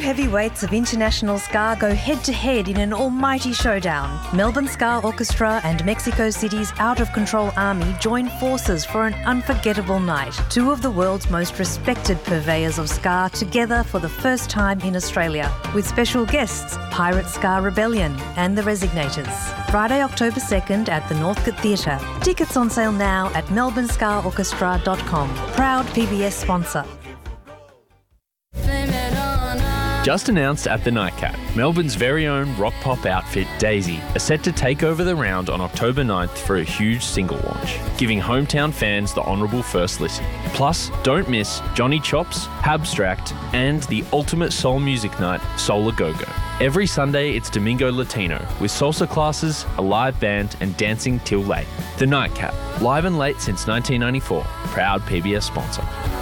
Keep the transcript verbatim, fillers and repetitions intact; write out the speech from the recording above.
heavyweights of international ska go head-to-head in an almighty showdown. Melbourne Ska Orchestra and Mexico City's Out of Control Army join forces for an unforgettable night. Two of the world's most respected purveyors of ska together for the first time in Australia, with special guests Pirate Ska Rebellion and The Resignators. Friday, October second at the Northcote Theatre. Tickets on sale now at melbourne ska orchestra dot com. Proud P B S sponsor. Just announced at the Nightcap, Melbourne's very own rock pop outfit Daisy are set to take over the round on October ninth for a huge single launch, giving hometown fans the honourable first listen. Plus, don't miss Johnny Chops, Abstract, and the ultimate soul music night, Soul A Go-Go. Every Sunday, it's Domingo Latino, with salsa classes, a live band, and dancing till late. The Nightcap, live and late since nineteen ninety-four. Proud P B S sponsor.